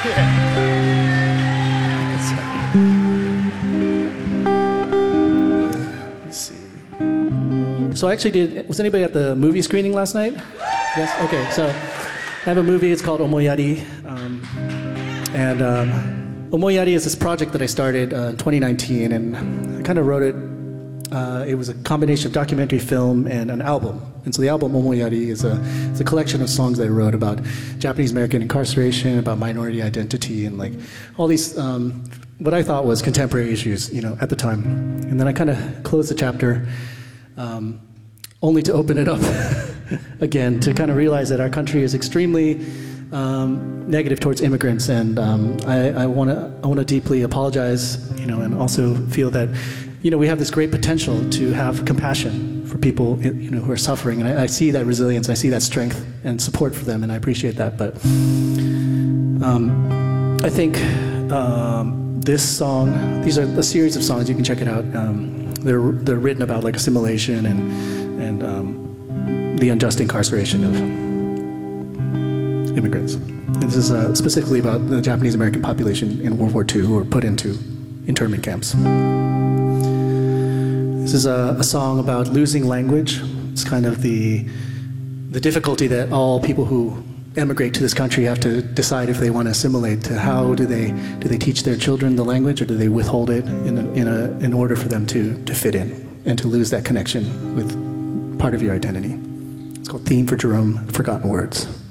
Let's see. So I actually was anybody at the movie screening last night? Yes? Okay, so I have a movie, it's called Omoyari. Omoyari is this project that I started in 2019, and I kind of wrote it. It was a combination of documentary film and an album. And so the album Omoyari is a collection of songs that I wrote about Japanese American incarceration, about minority identity, and like all these what I thought was contemporary issues, at the time. And then I kind of closed the chapter, only to open it up again to kind of realize that our country is extremely negative towards immigrants, and I want to deeply apologize, and also feel that, we have this great potential to have compassion for people, who are suffering, and I see that resilience, I see that strength and support for them, and I appreciate that. But I think this song, these are a series of songs. You can check it out. They're written about like assimilation and the unjust incarceration of immigrants. And this is specifically about the Japanese American population in World War II who were put into internment camps. This is a song about losing language. It's kind of the difficulty that all people who emigrate to this country have to decide if they want to assimilate. To how do they teach their children the language, or do they withhold it in order for them to fit in and to lose that connection with part of your identity? It's called Theme for Jerome, Forgotten Words.